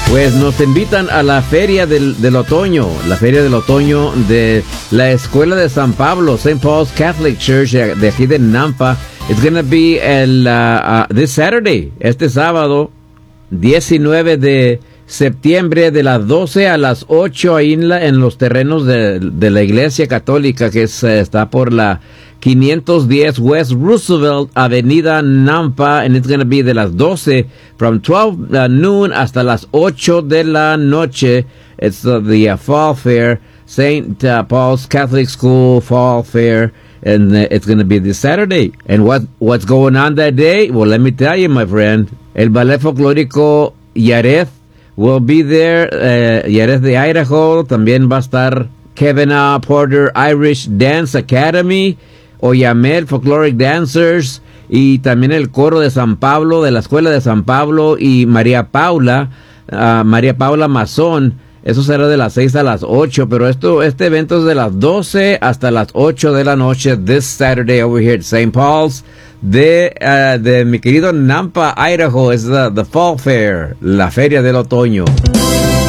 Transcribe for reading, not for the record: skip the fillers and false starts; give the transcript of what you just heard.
Pues nos invitan a la feria del otoño, la feria del otoño de la Escuela de San Pablo, St. Paul's Catholic Church de aquí de Nampa. It's going to be this Saturday, este sábado, 19 de septiembre, de las 12 a las 8 ahí en los terrenos de la Iglesia Católica, que está por la 510 West Roosevelt Avenida Nampa, and it's going to be de las 12 from 12 noon hasta las 8 de la noche. It's the Fall Fair, St. Paul's Catholic School Fall Fair, and it's going to be this Saturday. And what's going on that day? Well, let me tell you, my friend. El ballet folclórico Yareth will be there. Yareth de Idaho. También va a estar Kevin Porter Irish Dance Academy, Oyamel Folkloric Dancers, y también el coro de San Pablo, de la Escuela de San Pablo, y María Paula Mazón. Eso será de las 6 a las 8, pero este evento es de las 12 hasta las 8 de la noche, this Saturday over here at St. Paul's, de mi querido Nampa, Idaho. Es the Fall Fair, la feria del otoño.